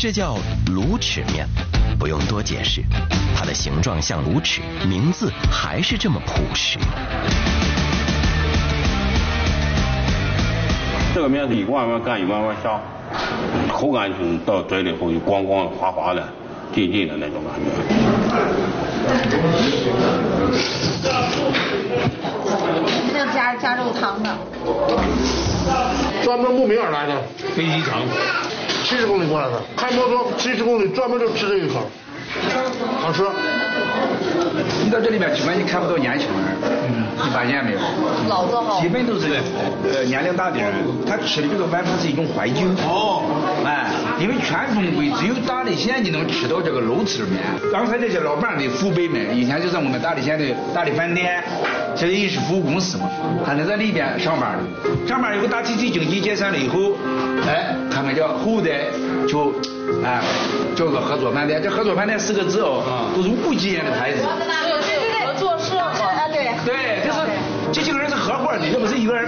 这叫卤齿面，不用多解释，它的形状像卤齿，名字还是这么朴实。 这个面是一碗碗干一碗碗下，口感就是到嘴里后就光光的、滑滑的、劲劲的那种感觉。 这加肉汤的， 专门慕名而来的飞机场 ，70公里过来的，开摩托70公里专门就吃这一口，好吃。 你到这里面基本你看不到年轻人，你发现没有？ 老字号， 基本都是年龄大的人，他吃的这个晚饭是一种怀旧。哎，因为全中国只有大理县你能吃到这个卤齿面。刚才这些老板的父辈们，以前就在我们大理县的大理饭店，现在也是服务公司嘛，还能在里边上班的。上班有个大体积经济解散了以后，哎，他们叫后代就叫个合作饭店。这合作饭店4个字哦，都是5几年的牌子。